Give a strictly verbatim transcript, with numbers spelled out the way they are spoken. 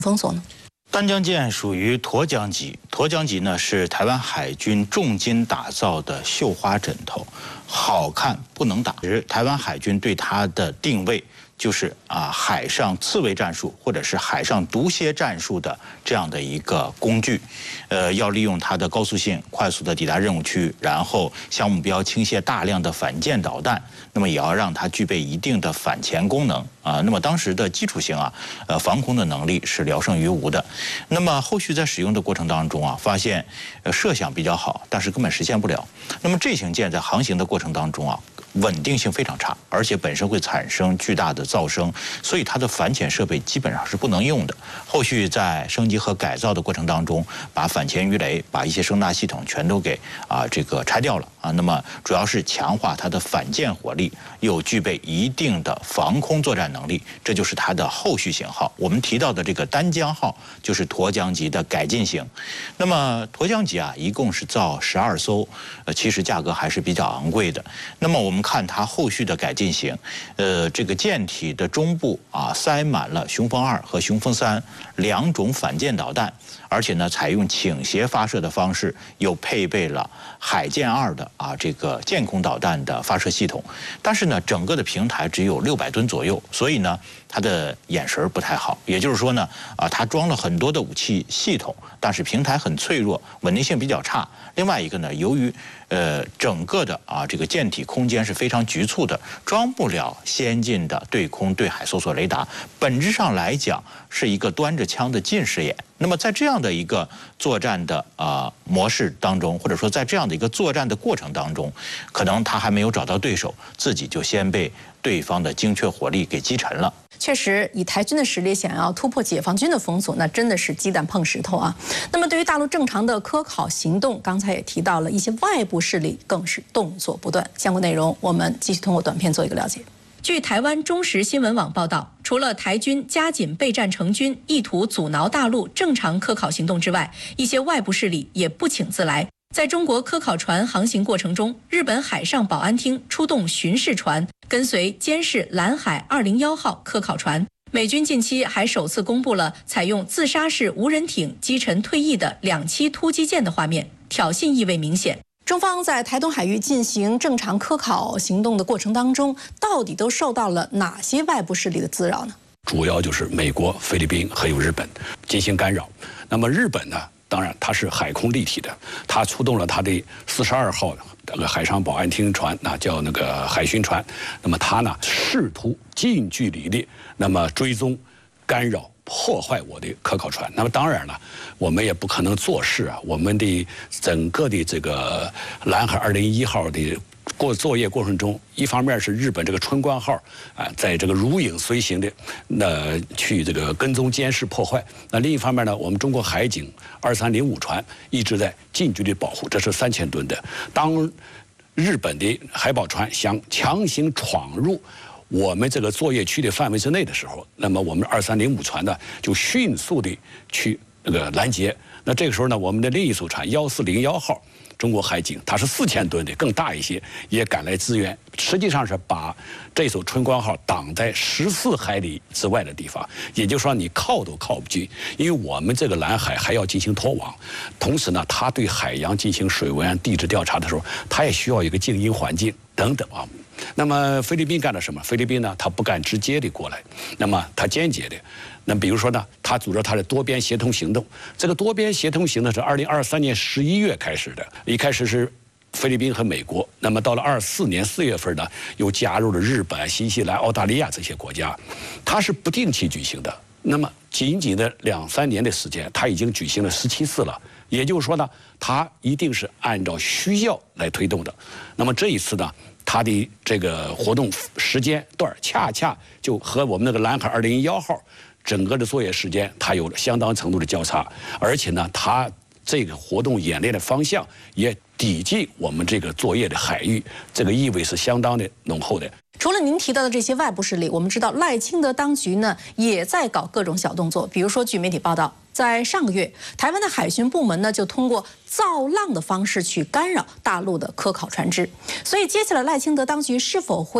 封锁呢？ 丹江舰属于沱江级，沱江级呢是台湾海军重金打造的绣花枕头，好看不能打。台湾海军对它的定位就是啊海上刺猬战术或者是海上毒蝎战术的这样的一个工具，呃，要利用它的高速性，快速的抵达任务区，然后向目标倾泻大量的反舰导弹，那么也要让它具备一定的反潜功能啊。那么当时的基础性啊，呃，防空的能力是聊胜于无的。那么后续在使用的过程当中啊，发现呃设想比较好，但是根本实现不了。那么这型舰在航行的过程当中啊，稳定性非常差，而且本身会产生巨大的噪声，所以它的反潜设备基本上是不能用的。后续在升级和改造的过程当中，把反潜鱼雷、把一些声纳系统全都给啊这个拆掉了啊。那么主要是强化它的反舰火力，又具备一定的防空作战能力，这就是它的后续型号。我们提到的这个丹江号就是沱江级的改进型。那么沱江级啊，一共是造十二艘，呃，其实价格还是比较昂贵的。那么我们看它后续的改进型，呃，这个舰体的中部啊塞满了雄风二和雄风三两种反舰导弹，而且呢采用倾斜发射的方式，又配备了海剑二的啊这个舰空导弹的发射系统。但是呢，整个的平台只有六百吨左右，所以呢它的眼神不太好。也就是说呢，啊它装了很多的武器系统，但是平台很脆弱，稳定性比较差。另外一个呢，由于呃整个的啊这个舰体空间是非常局促的，装不了先进的对空对海搜索雷达，本质上来讲是一个端着枪的近视眼。那么在这样的一个作战的啊、呃、模式当中，或者说在这样的一个作战的过程当中，可能他还没有找到对手，自己就先被对方的精确火力给击沉了。 确实，以台军的实力想要突破解放军的封锁，那真的是鸡蛋碰石头啊。那么对于大陆正常的科考行动，刚才也提到了一些外部势力更是动作不断。相关内容我们继续通过短片做一个了解。据台湾中时新闻网报道，除了台军加紧备战成军，意图阻挠大陆正常科考行动之外，一些外部势力也不请自来。在中国科考船航行过程中，日本海上保安厅出动巡视船，跟随监视蓝海二零一号科考船。美军近期还首次公布了采用自杀式无人艇击沉退役的两栖突击舰的画面，挑衅意味明显。中方在台东海域进行正常科考行动的过程当中，到底都受到了哪些外部势力的滋扰呢？ 主要就是美国、菲律宾还有日本进行干扰。那么日本呢，当然它是海空立体的，它出动了它的四十二号这个海上保安厅船，那叫那个海巡船。那么它呢试图近距离的那么追踪、干扰、破坏我的科考船。那么当然了，我们也不可能坐视啊，我们的整个的这个蓝海二零一号的过作业过程中，一方面是日本这个春光号啊，在这个如影随形的那去这个跟踪监视破坏；那另一方面呢，我们中国海警二三零五船一直在近距离保护，这是三千吨的。当日本的海保船想强行闯入我们这个作业区的范围之内的时候，那么我们二三零五船呢就迅速的去那个拦截。那这个时候呢，我们的另一艘船幺四零幺号。中国海警它是四千吨的，更大一些，也赶来支援。实际上是把这艘春光号挡在十四海里之外的地方，也就是说你靠都靠不进，因为我们这个蓝海还要进行拖网，同时呢，它对海洋进行水文地质调查的时候，它也需要一个静音环境等等啊。那么菲律宾干了什么？菲律宾呢，它不敢直接的过来，那么它间接的。那比如说呢，他组织他的多边协同行动。这个多边协同行动是二零二三年十一月开始的，一开始是菲律宾和美国，那么到了二四年四月份呢，又加入了日本、新西兰、澳大利亚这些国家。它是不定期举行的。那么仅仅的两三年的时间，它已经举行了十七次了。也就是说呢，它一定是按照需要来推动的。那么这一次呢，它的这个活动时间段恰恰就和我们那个蓝海二零一号整个的作业时间，它有了相当程度的交叉，而且呢，它这个活动演练的方向也抵近我们这个作业的海域，这个意味是相当的浓厚的。 除了您提到的这些外部势力，我们知道赖清德当局呢也在搞各种小动作，比如说据媒体报道，在上个月，台湾的海巡部门呢就通过造浪的方式去干扰大陆的科考船只，所以接下来赖清德当局是否会